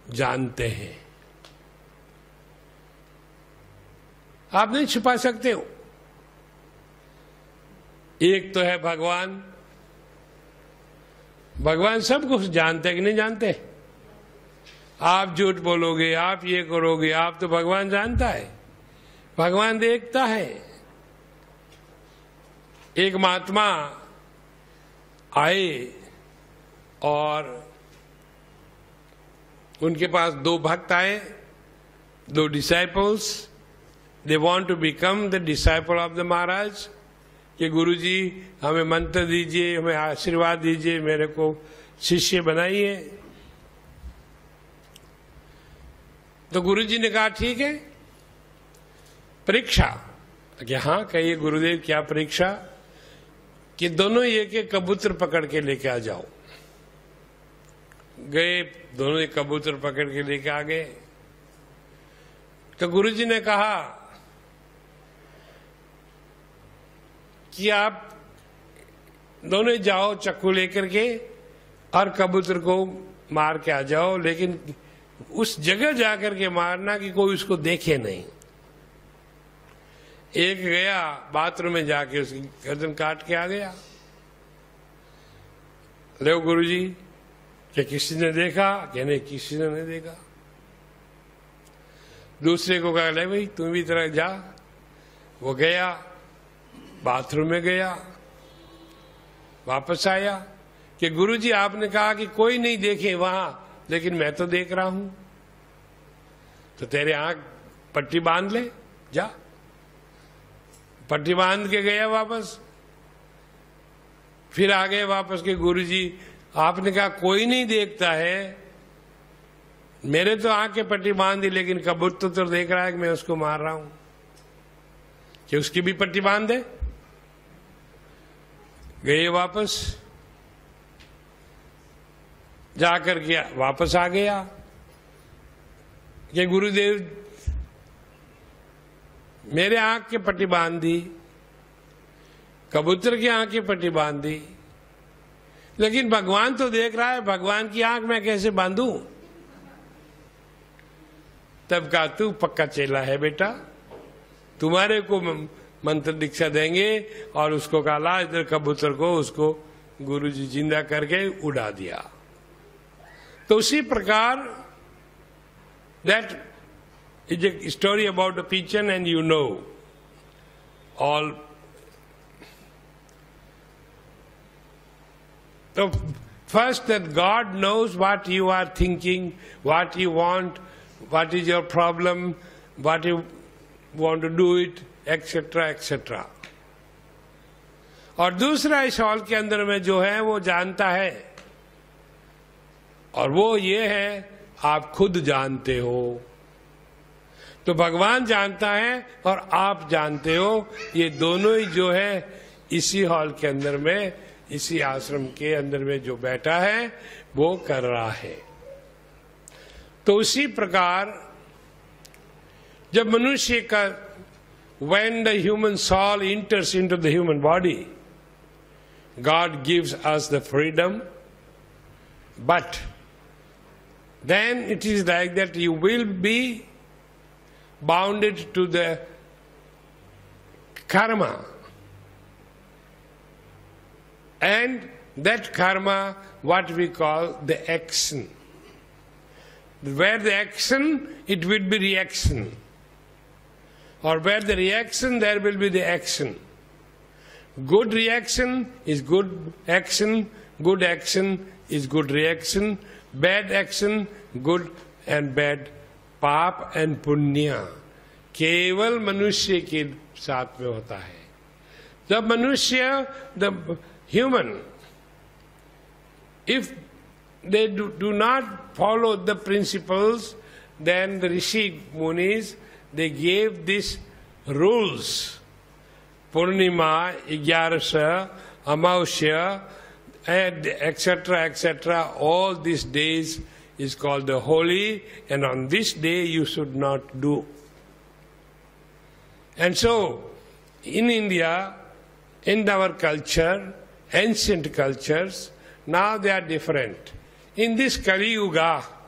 जानते हैं। आप नहीं छुपा सकते हो। एक तो है भगवान। भगवान सब कुछ जानते हैं कि नहीं जानते? आप झूठ बोलोगे, आप ये करोगे, आप तो भगवान जानता है, भगवान देखता है। एक महात्मा आए और उनके पास दो भक्त आए, दो disciples. They want to become the disciple of the महाराज, कि गुरुजी हमें मंत्र दीजिए, हमें आशीर्वाद दीजिए, मेरे को शिष्य बनाइए। तो गुरुजी ने कहा ठीक है, परीक्षा। कि हाँ, कहिए गुरुदेव क्या परीक्षा? कि दोनों एक एक कबूतर पकड़ के लेके आ जाओ। गए, दोनों एक कबूतर पकड़ के लेके आ गए। तो गुरुजी ने कहा कि आप दोनों जाओ चक्कू लेकर के और कबूतर को मार के आ जाओ, लेकिन उस जगह जाकर के मारना कि कोई उसको देखे नहीं। एक गया बाथरूम में जाके उसकी गर्दन काट के आ गया। ले गुरुजी, क्या किसी ने देखा? क्या नहीं, किसी ने नहीं देखा। दूसरे को कहा ले भाई तुम भी तरह जा। वो गया, बाथरूम में गया, वापस आया कि गुरुजी आपने कहा कि कोई नहीं देखे वहां, लेकिन मैं तो देख रहा हूं। तो तेरे आंख पट्टी बांध ले, जा। पट्टी बांध के गया वापस। फिर आ गए वापस के गुरुजी आपने कहा कोई नहीं देखता है, मेरे तो आंख के पट्टी बांध दी, लेकिन कबूतर तो देख रहा है कि मैं उसको मार रहा हूं, कि उसकी भी पट्टी बांध दे। गए वापस, जाकर के वापस आ गया कि गुरुदेव मेरे आंख की पट्टी बांध दी, कबूतर की आंख की पट्टी बांध दी, लेकिन भगवान तो देख रहा है, भगवान की आंख मैं कैसे बांधूं? तब कहा तू पक्का चेला है बेटा, तुम्हारे को मंत्र दीक्षा देंगे। और उसको कहा ला इधर कबूतर को, उसको गुरुजी जिंदा करके उड़ा दिया। तो उसी प्रकार that is a story about a pigeon and you know all. तो first that God knows what you are thinking, what you want, what is your problem, what you want to do it, etcetera etcetera. और दूसरा इस hall के अंदर में जो है वो जानता है, और वो ये है आप खुद जानते हो। तो भगवान जानता है और आप जानते हो, ये दोनों ही जो है इसी हॉल के अंदर में, इसी आश्रम के अंदर में जो बैठा है वो कर रहा है। तो उसी प्रकार जब मनुष्य का when the human soul enters into the human body, God gives us the freedom, but then it is like that you will be bounded to the karma, and that karma what we call the action. Where the action, it will be reaction. Or where the reaction, there will be the action. Good reaction is good action, good action is good reaction, bad action, good and bad, पाप and पुण्य केवल मनुष्य के साथ में होता है। जब मनुष्य, the human, if they do not follow the principles, then the Rishi Munis, they gave these rules. Purnima, Igyarasha, Amausya, and etc., etc. All these days is called the holy, and on this day you should not do. And so, in India, in our culture, ancient cultures, now they are different. In this Kali Yuga,